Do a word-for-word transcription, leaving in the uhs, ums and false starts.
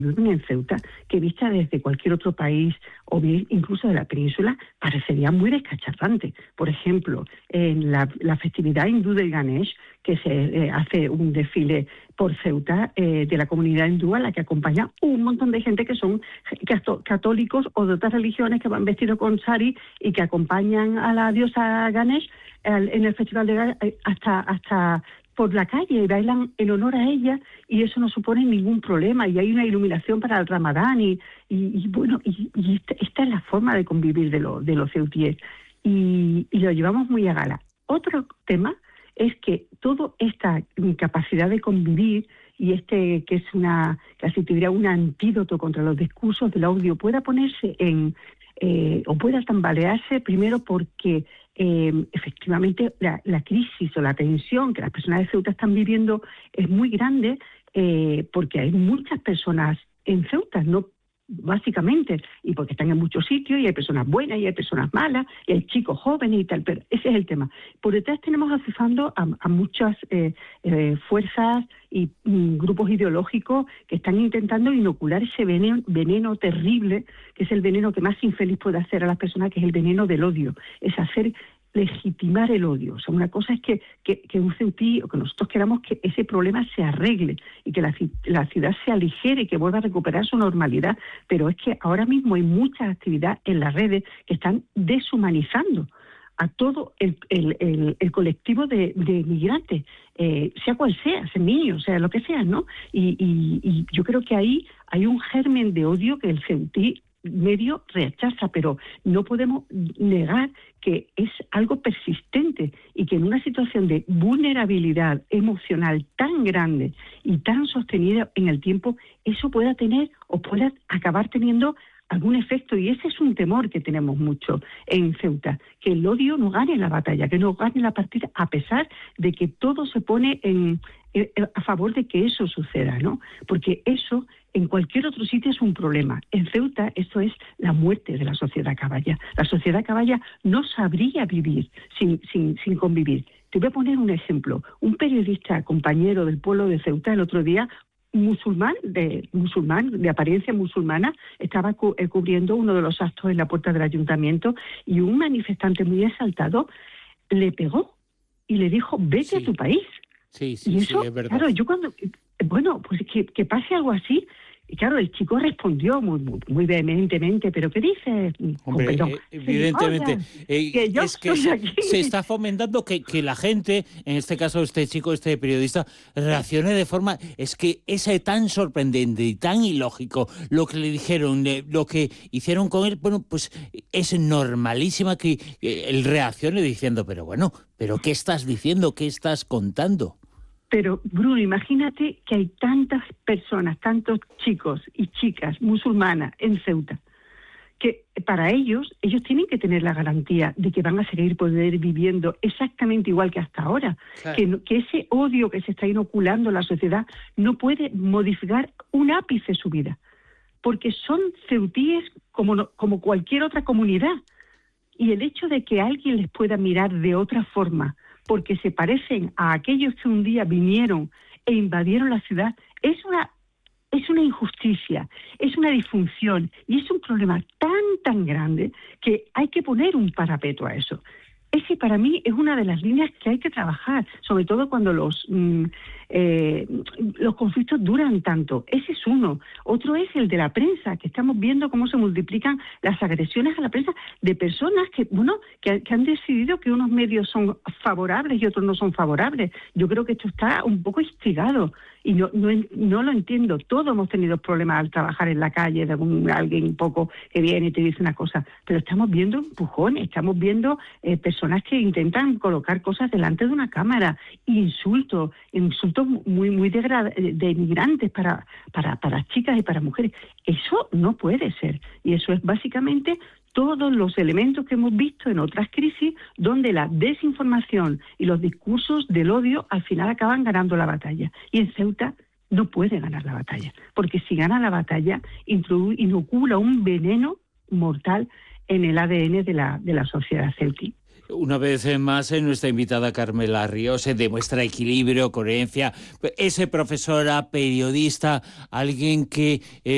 viven en Ceuta, que vista desde cualquier otro país o bien incluso de la península, parecería muy descacharrante. Por ejemplo, en la, la festividad hindú del Ganesh, que se eh, hace un desfile por Ceuta eh, de la comunidad hindú, a la que acompaña un montón de gente que son católicos o de otras religiones que van vestidos con sari y que acompañan a la diosa Ganesh el, en el festival de Ganesh hasta hasta por la calle y bailan en honor a ella, y eso no supone ningún problema, y hay una iluminación para el Ramadán y, y, y bueno, y, y esta, esta es la forma de convivir de, lo, de los ceutíes, y, y lo llevamos muy a gala. Otro tema es que toda esta capacidad de convivir y este que es una, casi te diría, un antídoto contra los discursos del odio pueda ponerse en, eh, o pueda tambalearse, primero porque eh, efectivamente la, la crisis o la tensión que las personas de Ceuta están viviendo es muy grande, eh, porque hay muchas personas en Ceuta, no básicamente, y porque están en muchos sitios, y hay personas buenas y hay personas malas, y hay chicos jóvenes y tal, pero ese es el tema. Por detrás tenemos acifando a, a muchas eh, eh, fuerzas y mm, grupos ideológicos que están intentando inocular ese veneno, veneno terrible, que es el veneno que más infeliz puede hacer a las personas, que es el veneno del odio, es hacer legitimar el odio. O sea, una cosa es que, que, que un ceutí, o que nosotros queramos que ese problema se arregle y que la, la ciudad se aligere y que vuelva a recuperar su normalidad, pero es que ahora mismo hay mucha actividad en las redes que están deshumanizando a todo el, el, el, el colectivo de, de migrantes, eh, sea cual sea, sea niño, sea lo que sea, ¿no? Y, y, y yo creo que ahí hay un germen de odio que el ceutí medio rechaza, pero no podemos negar que es algo persistente y que en una situación de vulnerabilidad emocional tan grande y tan sostenida en el tiempo, eso pueda tener o pueda acabar teniendo algún efecto, y ese es un temor que tenemos mucho en Ceuta, que el odio no gane la batalla, que no gane la partida, a pesar de que todo se pone en, en, a favor de que eso suceda, ¿no? Porque eso en cualquier otro sitio es un problema. En Ceuta esto es la muerte de la sociedad caballa. La sociedad caballa no sabría vivir sin, sin, sin convivir. Te voy a poner un ejemplo. Un periodista compañero del pueblo de Ceuta el otro día, musulmán de musulmán de apariencia musulmana, estaba cu- eh, cubriendo uno de los actos en la puerta del ayuntamiento, y un manifestante muy exaltado le pegó y le dijo: vete sí. a tu país. Sí, sí, y eso, sí, es verdad. claro, yo cuando, bueno, pues que, que pase algo así. Y claro, el chico respondió muy, muy, muy vehementemente, ¿pero qué dices? Hombre, eh, evidentemente, eh, que yo es que se, aquí. se está fomentando que, que la gente, en este caso este chico, este periodista, reaccione de forma, es que es tan sorprendente y tan ilógico lo que le dijeron, lo que hicieron con él, bueno, pues es normalísima que él reaccione diciendo, pero bueno, ¿pero qué estás diciendo? ¿Qué estás contando? Pero, Bruno, imagínate que hay tantas personas, tantos chicos y chicas musulmanas en Ceuta, que para ellos, ellos tienen que tener la garantía de que van a seguir poder viviendo exactamente igual que hasta ahora. Claro. Que, que ese odio que se está inoculando en la sociedad no puede modificar un ápice su vida, porque son ceutíes como, como cualquier otra comunidad. Y el hecho de que alguien les pueda mirar de otra forma, porque se parecen a aquellos que un día vinieron e invadieron la ciudad, es una, es una injusticia, es una disfunción y es un problema tan, tan grande que hay que poner un parapeto a eso. Ese para mí es una de las líneas que hay que trabajar, sobre todo cuando los, mm, eh, los conflictos duran tanto. Ese es uno. Otro es el de la prensa, que estamos viendo cómo se multiplican las agresiones a la prensa de personas que, bueno, que, que han decidido que unos medios son favorables y otros no son favorables. Yo creo que esto está un poco instigado y no, no, no lo entiendo. Todos hemos tenido problemas al trabajar en la calle, de algún, alguien un poco que viene y te dice una cosa, pero estamos viendo empujones, estamos viendo eh, personas que intentan colocar cosas delante de una cámara, insultos, insultos muy muy degrad- denigrantes para, para, para chicas y para mujeres. Eso no puede ser. Y eso es básicamente todos los elementos que hemos visto en otras crisis, donde la desinformación y los discursos del odio al final acaban ganando la batalla. Y en Ceuta no puede ganar la batalla, porque si gana la batalla, inocula un veneno mortal en el A D N de la, de la sociedad ceutí. Una vez más, en nuestra invitada Carmela Ríos se demuestra equilibrio, coherencia. Es profesora, periodista, alguien que... Eh,